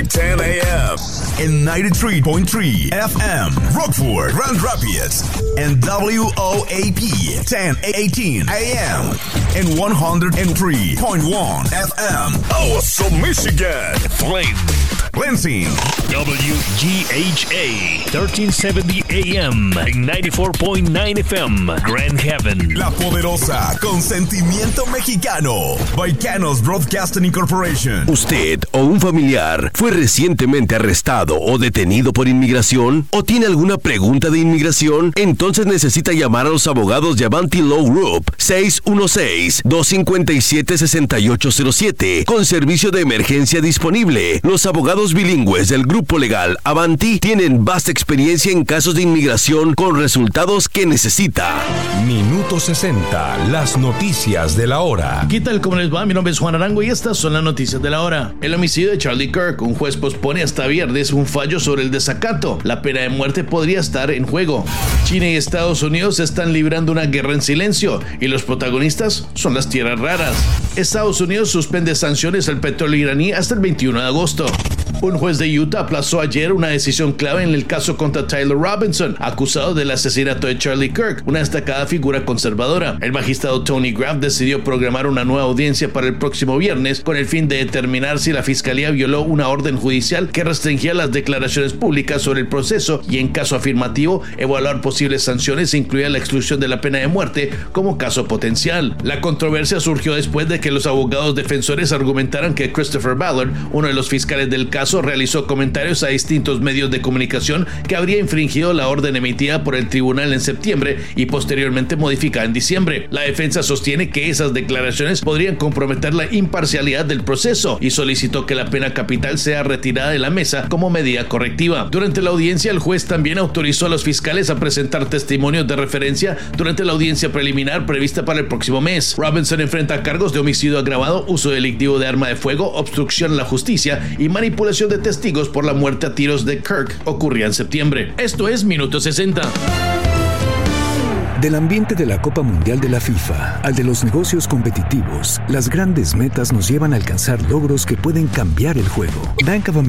10 a.m. in 93.3 FM, Rockford, Grand Rapids, and WOAP 1018 a.m. in 103.1 FM, Awesome, Michigan, Flint, Lansing, WGHA 1370 AM en 94.9 FM, Grand Haven, La Poderosa, con sentimiento mexicano, Baicanos Broadcasting Incorporation. ¿Usted o un familiar fue recientemente arrestado o detenido por inmigración? ¿O tiene alguna pregunta de inmigración? Entonces necesita llamar a los abogados de Avanti Law Group 616-257-6807 con servicio de emergencia disponible. Los abogados bilingües del grupo legal Avanti tienen vasta experiencia en casos de inmigración con resultados que necesita. Minuto 60, las noticias de la hora. ¿Qué tal? ¿Cómo les va? Mi nombre es Juan Arango y estas son las noticias de la hora. El homicidio de Charlie Kirk. Un juez pospone hasta viernes un fallo sobre el desacato. La pena de muerte podría estar en juego. China y Estados Unidos están librando una guerra en silencio y los protagonistas son las tierras raras. Estados Unidos suspende sanciones al petróleo iraní hasta el 21 de agosto. Un juez de Utah aplazó ayer una decisión clave en el caso contra Tyler Robinson, acusado del asesinato de Charlie Kirk, una destacada figura conservadora. El magistrado Tony Graff decidió programar una nueva audiencia para el próximo viernes con el fin de determinar si la fiscalía violó una orden judicial que restringía las declaraciones públicas sobre el proceso y, en caso afirmativo, evaluar posibles sanciones, incluida la exclusión de la pena de muerte como caso potencial. La controversia surgió después de que los abogados defensores argumentaran que Christopher Ballard, uno de los fiscales del caso, realizó comentarios a distintos medios de comunicación que habría infringido la orden emitida por el tribunal en septiembre y posteriormente modificada en diciembre. La defensa sostiene que esas declaraciones podrían comprometer la imparcialidad del proceso y solicitó que la pena capital sea retirada de la mesa como medida correctiva. Durante la audiencia, el juez también autorizó a los fiscales a presentar testimonios de referencia durante la audiencia preliminar prevista para el próximo mes. Robinson enfrenta cargos de homicidio agravado, uso delictivo de arma de fuego, obstrucción a la justicia y manipulación de testigos por la muerte a tiros de Kirk ocurría en septiembre. Esto es Minuto 60. Del ambiente de la Copa Mundial de la FIFA al de los negocios competitivos, las grandes metas nos llevan a alcanzar logros que pueden cambiar el juego. Bank of America